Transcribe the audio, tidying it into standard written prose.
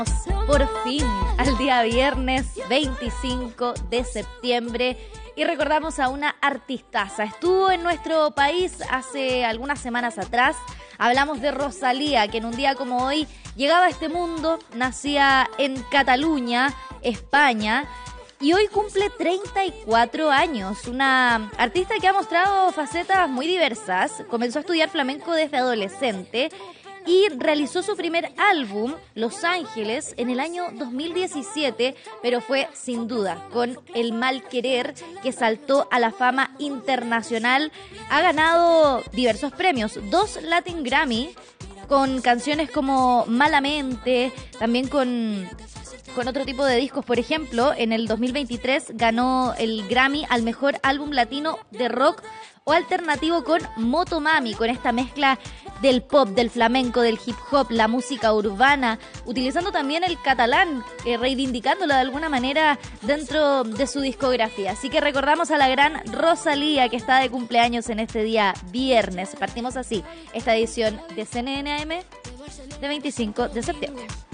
Por fin al día viernes 25 de septiembre y recordamos a una artistaza. Estuvo en nuestro país hace algunas semanas atrás. Hablamos de Rosalía, que en un día como hoy llegaba a este mundo, nacía en Cataluña, España, y hoy cumple 34 años. Una artista que ha mostrado facetas muy diversas. Comenzó a estudiar flamenco desde adolescente y realizó su primer álbum, Los Ángeles, en el año 2017, pero fue sin duda con El Mal Querer que saltó a la fama internacional. Ha ganado diversos premios, 2 Latin Grammy, con canciones como Malamente, también con otro tipo de discos. Por ejemplo, en el 2023 ganó el Grammy al mejor álbum latino de rock o alternativo con Motomami, con esta mezcla del pop, del flamenco, del hip hop, la música urbana, utilizando también el catalán, reivindicándolo de alguna manera dentro de su discografía. Así que recordamos a la gran Rosalía, que está de cumpleaños en este día viernes. Partimos así esta edición de CNN AM de 25 de septiembre.